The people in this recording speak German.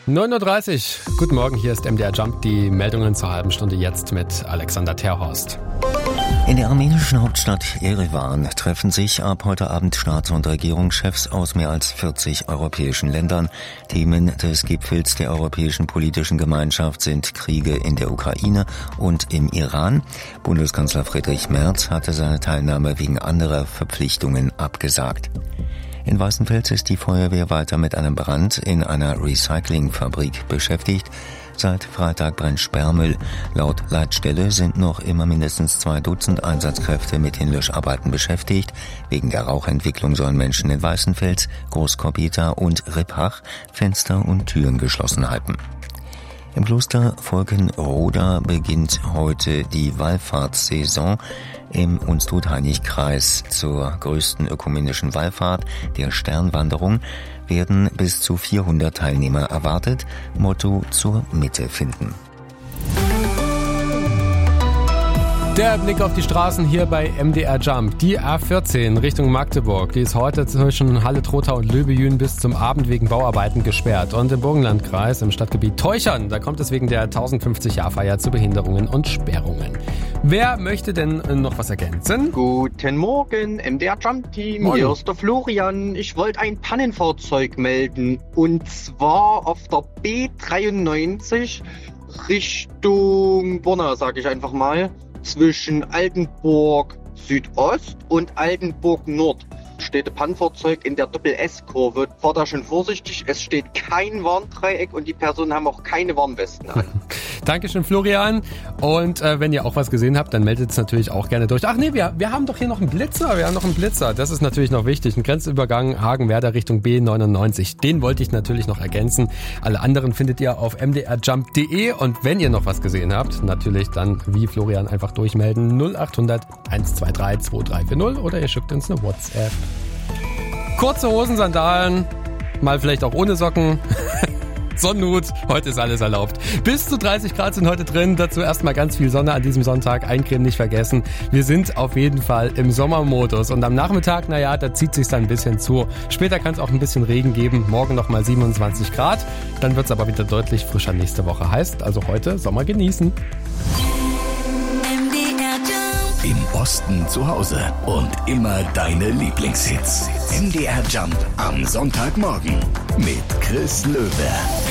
9:30 Uhr. Guten Morgen, hier ist MDR Jump. Die Meldungen zur halben Stunde jetzt mit Alexander Terhorst. In der armenischen Hauptstadt Jerewan treffen sich ab heute Abend Staats- und Regierungschefs aus mehr als 40 europäischen Ländern. Themen des Gipfels der Europäischen Politischen Gemeinschaft sind Kriege in der Ukraine und im Iran. Bundeskanzler Friedrich Merz hatte seine Teilnahme wegen anderer Verpflichtungen abgesagt. In Weißenfels ist die Feuerwehr weiter mit einem Brand in einer Recyclingfabrik beschäftigt. Seit Freitag brennt Sperrmüll. Laut Leitstelle sind noch immer mindestens 2 Dutzend Einsatzkräfte mit den Löscharbeiten beschäftigt. Wegen der Rauchentwicklung sollen Menschen in Weißenfels, Großkorbita und Rippach Fenster und Türen geschlossen halten. Im Kloster Volkenroda beginnt heute die Wallfahrtssaison im Unstrut-Hainich-Kreis. Zur größten ökumenischen Wallfahrt, der Sternwanderung, werden bis zu 400 Teilnehmer erwartet. Motto: zur Mitte finden. Der Blick auf die Straßen hier bei MDR Jump. Die A14 Richtung Magdeburg, die ist heute zwischen Halle-Trotha und Löbejün bis zum Abend wegen Bauarbeiten gesperrt. Und im Burgenlandkreis, im Stadtgebiet Teuchern, da kommt es wegen der 1050-Jahr-Feier zu Behinderungen und Sperrungen. Wer möchte denn noch was ergänzen? Guten Morgen, MDR Jump Team. Morgen. Hier ist der Florian. Ich wollte ein Pannenfahrzeug melden. Und zwar auf der B93 Richtung Borna, sage ich einfach mal. Zwischen Altenburg Südost und Altenburg Nord steht ein Pannenfahrzeug in der Doppel-S-Kurve. Fahrt da schon vorsichtig, es steht kein Warndreieck und die Personen haben auch keine Warnwesten an. Dankeschön, Florian. Und wenn ihr auch was gesehen habt, dann meldet es natürlich auch gerne durch. Ach nee, wir haben doch hier noch einen Blitzer. Das ist natürlich noch wichtig. Ein Grenzübergang Hagenwerder Richtung B99. Den wollte ich natürlich noch ergänzen. Alle anderen findet ihr auf mdrjump.de. Und wenn ihr noch was gesehen habt, natürlich dann wie Florian einfach durchmelden. 0800 123 2340 oder ihr schickt uns eine WhatsApp. Kurze Hosen, Sandalen, mal vielleicht auch ohne Socken. Sonnenhut, heute ist alles erlaubt. Bis zu 30 Grad sind heute drin, dazu erstmal ganz viel Sonne an diesem Sonntag, Eincremen nicht vergessen. Wir sind auf jeden Fall im Sommermodus und am Nachmittag, da zieht sich's dann ein bisschen zu. Später kann es auch ein bisschen Regen geben, morgen nochmal 27 Grad, dann wird's aber wieder deutlich frischer nächste Woche. Heißt also heute Sommer genießen. Im Osten zu Hause und immer deine Lieblingshits. MDR Jump am Sonntagmorgen mit Chris Löwe.